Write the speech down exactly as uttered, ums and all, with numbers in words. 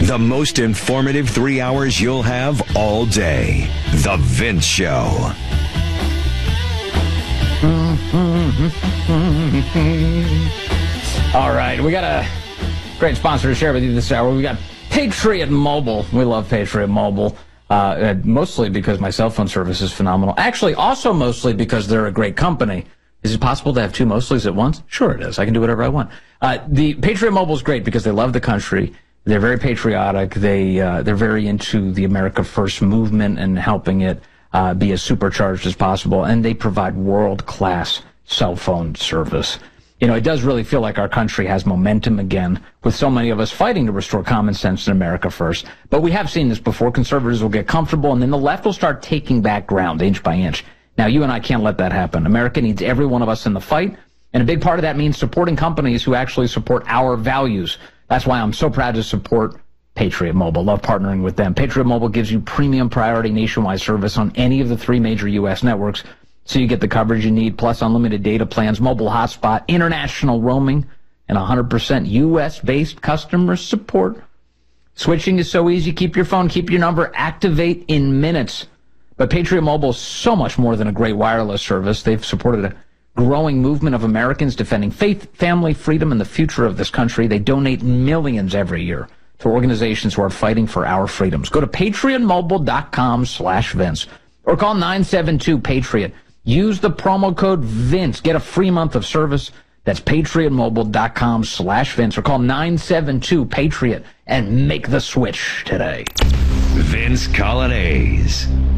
The most informative three hours you'll have all day. The Vince Show. All right, we got a great sponsor to share with you this hour. We got Patriot Mobile. We love Patriot Mobile, uh, mostly because my cell phone service is phenomenal. Actually, also mostly because they're a great company. Is it possible to have two Mosleys at once? Sure it is. I can do whatever I want. Uh, the Patriot Mobile is great because they love the country. They're very patriotic. They, uh, they're very into the America First movement and helping it uh, be as supercharged as possible. And they provide world-class cell phone service. You know, it does really feel like our country has momentum again, with so many of us fighting to restore common sense in America first. But we have seen this before. Conservatives will get comfortable, and then the left will start taking back ground inch by inch. Now, you and I can't let that happen. America needs every one of us in the fight, and a big part of that means supporting companies who actually support our values. That's why I'm so proud to support Patriot Mobile. Love partnering with them. Patriot Mobile gives you premium priority nationwide service on any of the three major U S networks, so you get the coverage you need, plus unlimited data plans, mobile hotspot, international roaming, and one hundred percent U S-based customer support. Switching is so easy. Keep your phone, keep your number, activate in minutes. But Patriot Mobile is so much more than a great wireless service. They've supported a growing movement of Americans defending faith, family, freedom, and the future of this country. They donate millions every year to organizations who are fighting for our freedoms. Go to patriotmobile.com slash Vince or call nine seven two PATRIOT. Use the promo code Vince. Get a free month of service. That's patriotmobile.com slash Vince or call nine seven two PATRIOT and make the switch today. Vince Coglianese.